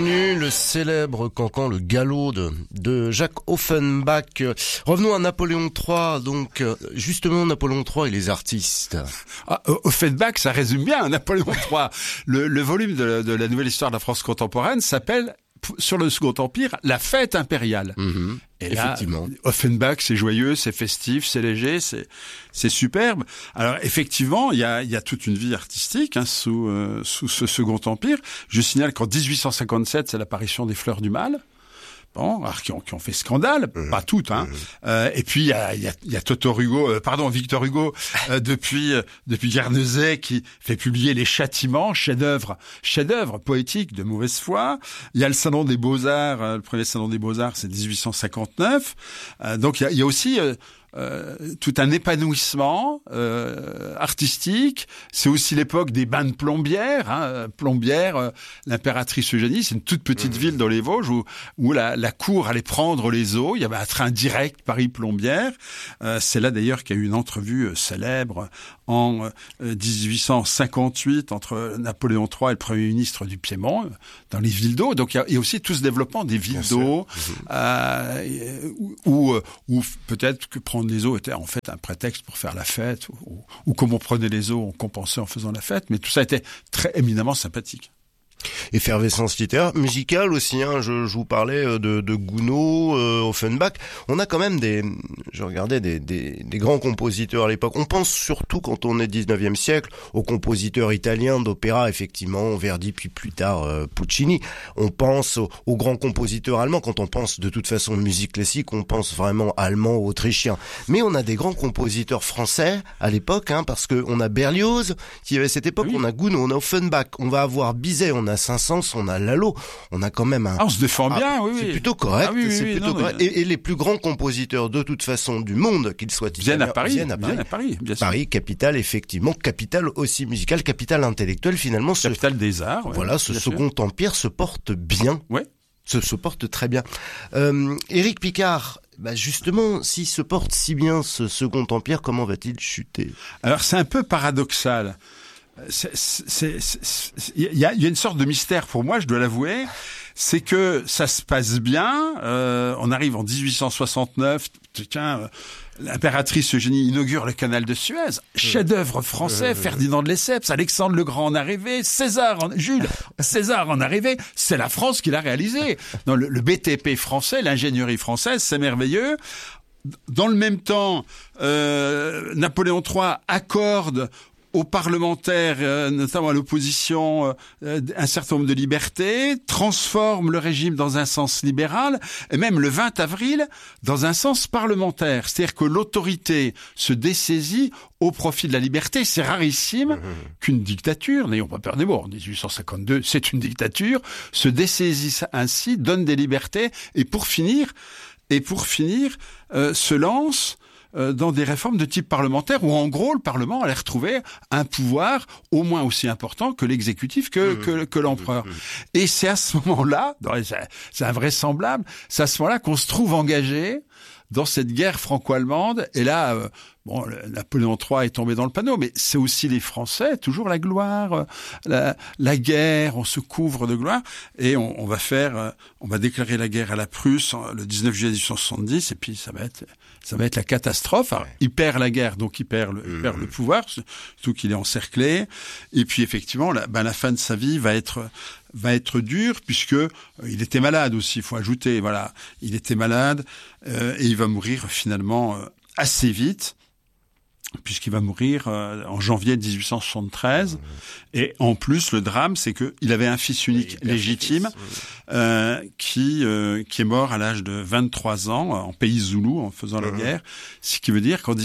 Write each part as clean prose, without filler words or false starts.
connu, le célèbre cancan, le galop de Jacques Offenbach. Revenons à Napoléon III, donc justement Napoléon III et les artistes. Offenbach, ça résume bien Napoléon III. Le volume de la nouvelle histoire de la France contemporaine s'appelle, sur le Second Empire, la fête impériale. Et là, effectivement. Offenbach, c'est joyeux, c'est festif, c'est léger, c'est superbe. Alors effectivement, il y a toute une vie artistique sous ce Second Empire. Je signale qu'en 1857, c'est l'apparition des Fleurs du Mal. Bon, alors qui ont fait scandale, pas toutes, et puis il y a Victor Hugo depuis Guernesey qui fait publier Les Châtiments, chef-d'œuvre poétique de mauvaise foi. Il y a le Salon des Beaux-Arts, le premier Salon des Beaux-Arts, c'est 1859. Donc il y a aussi tout un épanouissement artistique. C'est aussi l'époque des bains de Plombières. Plombières, l'impératrice Eugénie, c'est une toute petite ville dans les Vosges où la cour allait prendre les eaux. Il y avait un train direct Paris-Plombières. C'est là d'ailleurs qu'il y a eu une entrevue célèbre en 1858 entre Napoléon III et le Premier ministre du Piémont dans les villes d'eau. Donc il y a aussi tout ce développement des villes d'eau où peut-être que prendre les eaux était en fait un prétexte pour faire la fête, ou comme on prenait les eaux, on compensait en faisant la fête, mais tout ça était très éminemment sympathique. Effervescence littéraire, musicale aussi, je vous parlais de Gounod, Offenbach. On a quand même je regardais des grands compositeurs à l'époque. On pense surtout, quand on est 19e siècle, aux compositeurs italiens d'opéra, effectivement, Verdi, puis plus tard Puccini. On pense aux grands compositeurs allemands. Quand on pense de toute façon musique classique, on pense vraiment allemand, autrichien. Mais on a des grands compositeurs français à l'époque, parce que on a Berlioz, qui avait cette époque, on a Gounod, on a Offenbach, on va avoir Bizet, on a Saint-Saëns, on a Lalo, on a quand même on se défend bien, oui. C'est plutôt correct, correct. Et les plus grands compositeurs de toute façon du monde, qu'ils soient viennent à Paris, bien sûr. Paris, capitale effectivement, capitale aussi musicale, capitale intellectuelle finalement. Capitale des arts. Voilà, ce Second Empire se porte bien. Ouais. Se porte très bien. Éric Picard, justement, s'il se porte si bien ce Second Empire, comment va-t-il chuter? Alors c'est un peu paradoxal. Il y a une sorte de mystère pour moi, je dois l'avouer. C'est que ça se passe bien. On arrive en 1869. L'impératrice Eugénie inaugure le canal de Suez. Chef-d'œuvre français. Ferdinand de Lesseps, Alexandre le Grand en arrivée, Jules César en arrivée. C'est la France qui l'a réalisé. Dans le BTP français, l'ingénierie française, c'est merveilleux. Dans le même temps, Napoléon III accorde aux parlementaires, notamment à l'opposition, un certain nombre de libertés, transforme le régime dans un sens libéral, et même le 20 avril, dans un sens parlementaire. C'est-à-dire que l'autorité se dessaisit au profit de la liberté. C'est rarissime qu'une dictature, n'ayons pas peur des mots, en 1852, c'est une dictature, se dessaisit ainsi, donne des libertés, et pour finir, se lance dans des réformes de type parlementaire où en gros le Parlement allait retrouver un pouvoir au moins aussi important que l'exécutif, que l'empereur. Et c'est à ce moment-là, c'est invraisemblable, c'est à ce moment-là qu'on se trouve engagé dans cette guerre franco-allemande. Et là, Napoléon III est tombé dans le panneau, mais c'est aussi les Français, toujours la gloire, la guerre, on se couvre de gloire, et on va déclarer la guerre à la Prusse le 19 juillet 1870, et puis ça va être la catastrophe. Alors, il perd la guerre, donc il perd le pouvoir, surtout qu'il est encerclé, et puis effectivement, la fin de sa vie va être dure, puisque il était malade aussi, il faut ajouter, voilà, il était malade, et il va mourir finalement assez vite, puisqu'il va mourir en janvier 1873. Et en plus, le drame, c'est qu'il avait un fils unique légitime qui est mort à l'âge de 23 ans en pays zoulou en faisant la guerre. Ce qui veut dire qu'en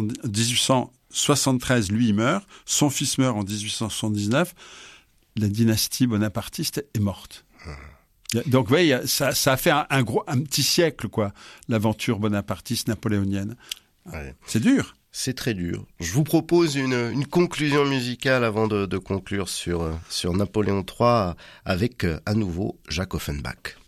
1873, lui, il meurt. Son fils meurt en 1879. La dynastie bonapartiste est morte. Donc, oui, ça a fait un petit siècle, quoi, l'aventure bonapartiste napoléonienne. Ouais. C'est dur. C'est très dur. Je vous propose une conclusion musicale avant de conclure sur Napoléon III avec à nouveau Jacques Offenbach.